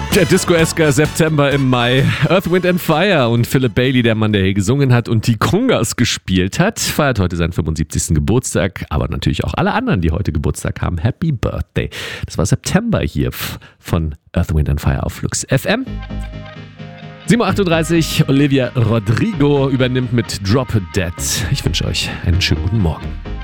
Der Disco-esker September im Mai. Earth, Wind and Fire und Philip Bailey, der Mann, der hier gesungen hat und die Congas gespielt hat, feiert heute seinen 75. Geburtstag. Aber natürlich auch alle anderen, die heute Geburtstag haben. Happy Birthday. Das war September hier von Earth, Wind and Fire auf Flux FM. 7.38 Uhr, Olivia Rodrigo übernimmt mit Drop Dead. Ich wünsche euch einen schönen guten Morgen.